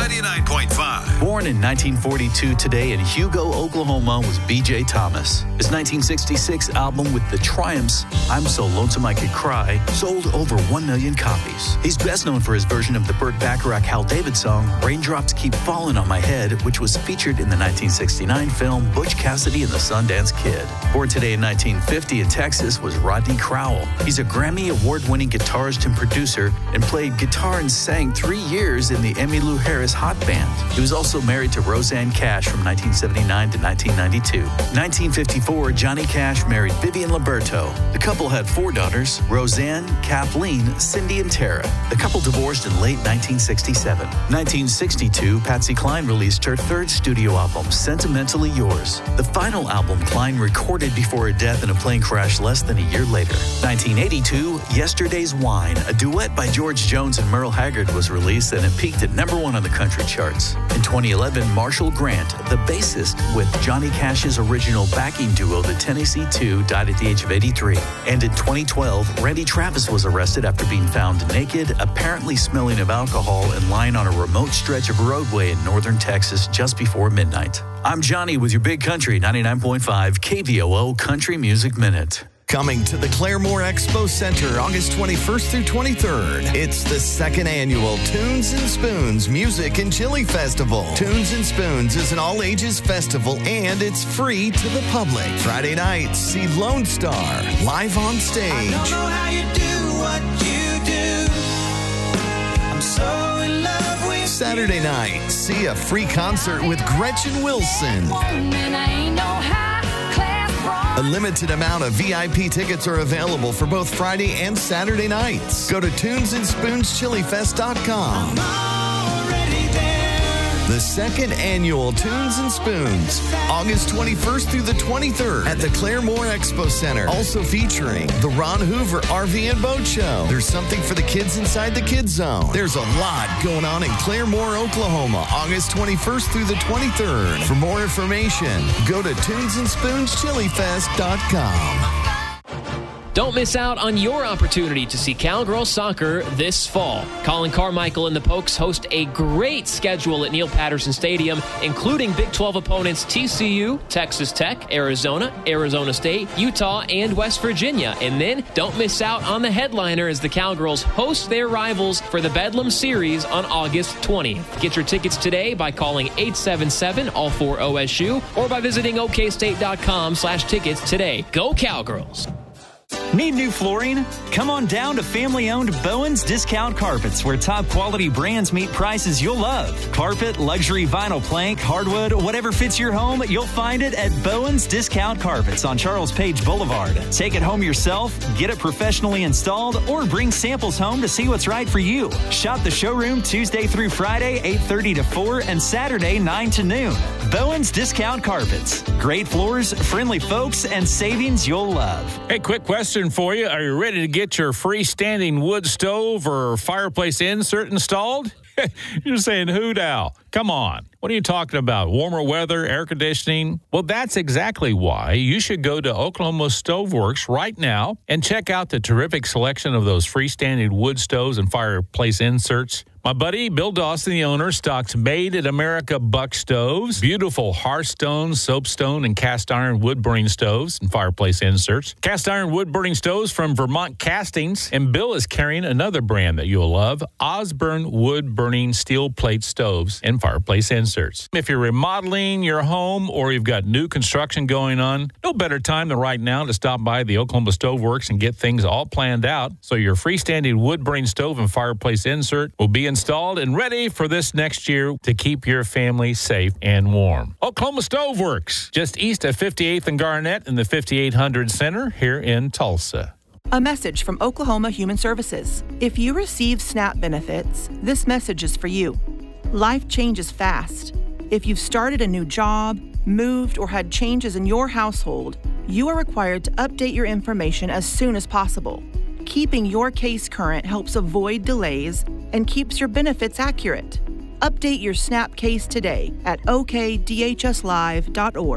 99.5. Born in 1942 today in Hugo, Oklahoma, was B.J. Thomas. His 1966 album with the Triumphs, I'm So Lonesome I Could Cry, sold over 1 million copies. He's best known for his version of the Burt Bacharach Hal David song, Raindrops Keep Falling on My Head, which was featured in the 1969 film Butch Cassidy and the Sundance Kid. Born today in 1950 in Texas was Rodney Crowell. He's a Grammy Award-winning guitarist and producer and played guitar and sang 3 years in the Emmylou Harris Hot Band. He was also married to Roseanne Cash from 1979 to 1992. 1954, Johnny Cash married Vivian Liberto. The couple had 4 daughters, Roseanne, Kathleen, Cindy, and Tara. The couple divorced in late 1967. 1962, Patsy Cline released her 3rd studio album, Sentimentally Yours. The final album Cline recorded before her death in a plane crash less than a year later. 1982, Yesterday's Wine, a duet by George Jones and Merle Haggard, was released and it peaked at #1 on the country charts. In 2011, Marshall Grant, the bassist with Johnny Cash's original backing duo, the Tennessee Two, died at the age of 83. And in 2012, Randy Travis was arrested after being found naked, apparently smelling of alcohol, and lying on a remote stretch of roadway in northern Texas just before midnight. I'm Johnny with your Big Country 99.5 KVOO Country Music Minute. Coming to the Claremore Expo Center August 21st through 23rd. It's the 2nd annual Tunes and Spoons Music and Chili Festival. Tunes and Spoons is an all-ages festival and it's free to the public. Friday night, see Lone Star live on stage. I don't know how you do what you do. I'm so in love with Saturday you. night, see a free concert with Gretchen Wilson. A limited amount of VIP tickets are available for both Friday and Saturday nights. Go to tunesandSpoonsChiliFest.com. The 2nd annual Tunes and Spoons, August 21st through the 23rd at the Claremore Expo Center. Also featuring the Ron Hoover RV and Boat Show. There's something for the kids inside the Kids Zone. There's a lot going on in Claremore, Oklahoma, August 21st through the 23rd. For more information, go to tunesandSpoonsChiliFest.com. Don't miss out on your opportunity to see Cowgirl soccer this fall. Colin Carmichael and the Pokes host a great schedule at Neil Patterson Stadium, including Big 12 opponents TCU, Texas Tech, Arizona, Arizona State, Utah, and West Virginia. And then don't miss out on the headliner as the Cowgirls host their rivals for the Bedlam Series on August 20th. Get your tickets today by calling 877-ALL4OSU or by visiting okstate.com/tickets today. Go Cowgirls! Need new flooring? Come on down to family-owned Bowen's Discount Carpets, where top-quality brands meet prices you'll love. Carpet, luxury vinyl plank, hardwood, whatever fits your home, you'll find it at Bowen's Discount Carpets on Charles Page Boulevard. Take it home yourself, get it professionally installed, or bring samples home to see what's right for you. Shop the showroom Tuesday through Friday, 8:30 to 4, and Saturday, 9 to noon. Bowen's Discount Carpets. Great floors, friendly folks, and savings you'll love. Hey, quick question for you. Are you ready to get your freestanding wood stove or fireplace insert installed? You're saying, who now? Come on. What are you talking about? Warmer weather, air conditioning? Well, that's exactly why you should go to Oklahoma Stoveworks right now and check out the terrific selection of those freestanding wood stoves and fireplace inserts. My buddy Bill Dawson, the owner, stocks Made in America buck stoves, beautiful Hearthstone, soapstone, and cast iron wood-burning stoves and fireplace inserts. Cast iron wood-burning stoves from Vermont Castings. And Bill is carrying another brand that you'll love, Osborne wood-burning steel plate stoves and fireplace inserts. If you're remodeling your home or you've got new construction going on, no better time than right now to stop by the Oklahoma Stoveworks and get things all planned out so your freestanding wood-burning stove and fireplace insert will be installed and ready for this next year to keep your family safe and warm. Oklahoma Stoveworks, just east of 58th and Garnett in the 5800 Center here in Tulsa. A message from Oklahoma Human Services. If you receive SNAP benefits, this message is for you. Life changes fast. If you've started a new job, moved, or had changes in your household, you are required to update your information as soon as possible. Keeping your case current helps avoid delays and keeps your benefits accurate. Update your SNAP case today at okdhslive.org.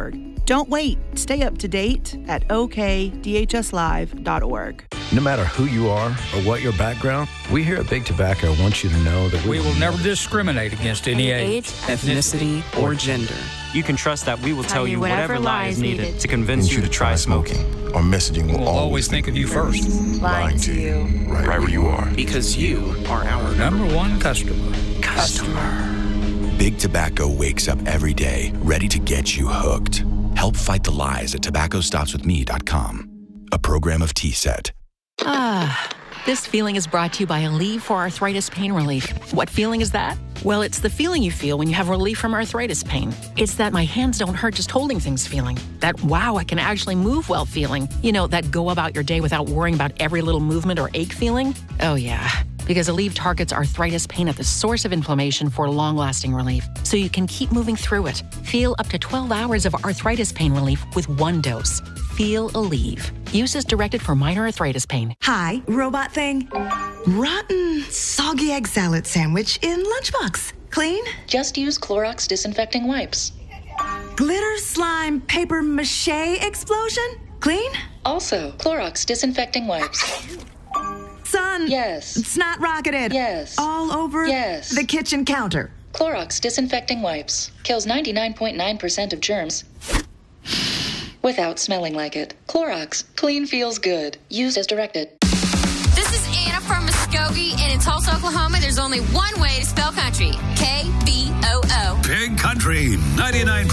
Don't wait. Stay up to date at okdhslive.org. No matter who you are or what your background, we here at Big Tobacco want you to know that we will never discriminate against any age, ethnicity, or gender. You can trust that we will tell you whatever lie is needed to convince you to try smoking. Our messaging will always think of you first. Lying to you. Right where you are. Because you are our number one customer. Big Tobacco wakes up every day ready to get you hooked. Help fight the lies at tobaccostopswithme.com. A program of T-Set. This feeling is brought to you by Aleve for Arthritis Pain Relief. What feeling is that? Well, it's the feeling you feel when you have relief from arthritis pain. It's that my hands don't hurt just holding things feeling. That, wow, I can actually move well feeling. You know, that go about your day without worrying about every little movement or ache feeling. Oh, yeah. Because Aleve targets arthritis pain at the source of inflammation for long-lasting relief, so you can keep moving through it. Feel up to 12 hours of arthritis pain relief with one dose. Feel Aleve. Use is directed for minor arthritis pain. Hi, robot thing. Rotten, soggy egg salad sandwich in lunchbox. Clean? Just use Clorox disinfecting wipes. Glitter slime paper mache explosion? Clean? Also, Clorox disinfecting wipes. Son. Yes. Snot rocketed. Yes. All over yes. the kitchen counter. Clorox disinfecting wipes. Kills 99.9% of germs without smelling like it. Clorox. Clean feels good. Used as directed. This is Anna from Muskogee, and in Tulsa, Oklahoma, there's only one way to spell country. K-B-O-O. Big Country 99.